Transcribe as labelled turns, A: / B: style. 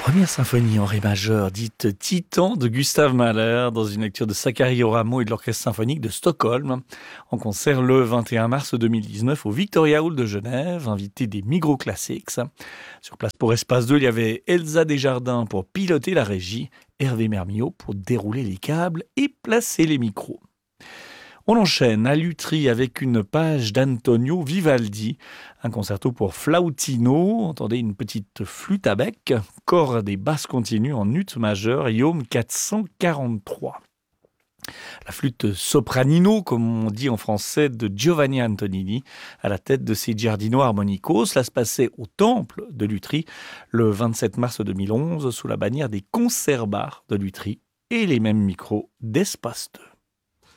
A: Première symphonie en ré majeur, dite Titan de Gustav Mahler, dans une lecture de Sakari Oramo et de l'Orchestre symphonique de Stockholm, en concert le 21 mars 2019 au Victoria Hall de Genève, invité des Migros Classics. Sur place pour Espace 2, il y avait Elsa Desjardins pour piloter la régie, Hervé Mermillot pour dérouler les câbles et placer les micros. On enchaîne à Lutry avec une page d'Antonio Vivaldi, un concerto pour flautino, entendez une petite flûte à bec, cordes et basses continues en ut majeur, iome 443. La flûte sopranino, comme on dit en français, de Giovanni Antonini, à la tête de ses Giardino Armonicos. Cela se passait au Temple de Lutry le 27 mars 2011, sous la bannière des Concerts Bars de Lutry et les mêmes micros d'Espace 2.